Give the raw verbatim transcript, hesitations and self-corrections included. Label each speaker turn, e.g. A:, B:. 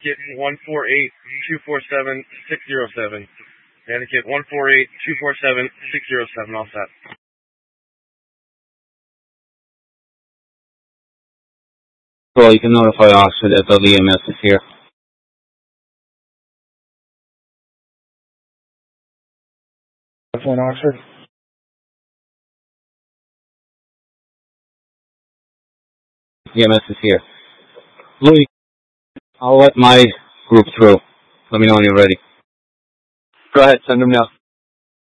A: Connecticut one four eight two four seven six zero seven. Connecticut one four eight two four seven six zero seven. All set.
B: Well, you can notify Oxford that the E M S is here.
C: One Oxford.
B: E M S is here. Louis, I'll let my group through. Let me know when you're ready.
C: Go ahead, send them now.